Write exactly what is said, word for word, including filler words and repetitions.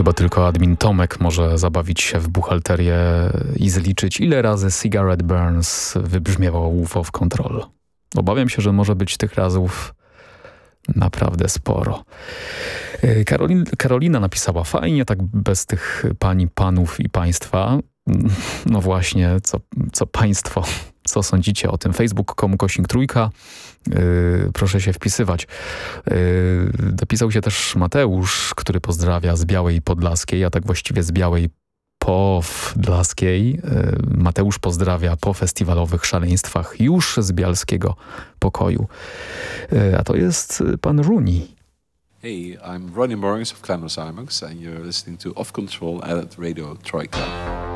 chyba tylko admin Tomek może zabawić się w buchalterię i zliczyć, ile razy Cigarette Burns wybrzmiewało U F O w Control. Obawiam się, że może być tych razów naprawdę sporo. Karolin, Karolina napisała fajnie, tak bez tych pani, panów i państwa. No właśnie, co, co państwo, co sądzicie o tym? facebook kropka com kośnik trójka. Yy, proszę się wpisywać. Yy, dopisał się też Mateusz, który pozdrawia z Białej Podlaskiej, a tak właściwie z Białej Podlaskiej. Yy, Mateusz pozdrawia po festiwalowych szaleństwach już z bialskiego pokoju. Yy, a to jest pan Rooney. Hey, I'm Ronnie Morris of Clemens Imax and you're listening to Off Control at Radio Troika.